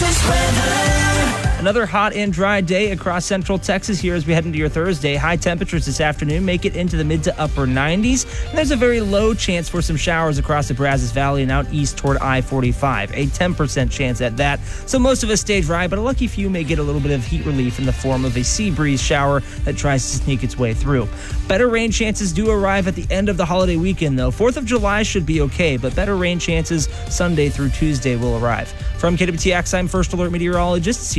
Texas weather. Another hot and dry day across central Texas here as we head into your Thursday. High temperatures this afternoon make it into the mid to upper 90s. And there's a very low chance for some showers across the Brazos Valley and out east toward I-45. A 10% chance at that. So most of us stay dry, but a lucky few may get a little bit of heat relief in the form of a sea breeze shower that tries to sneak its way through. Better rain chances do arrive at the end of the holiday weekend, though. 4th of July should be okay, but better rain chances Sunday through Tuesday will arrive. From KWTX, I'm First Alert Meteorologist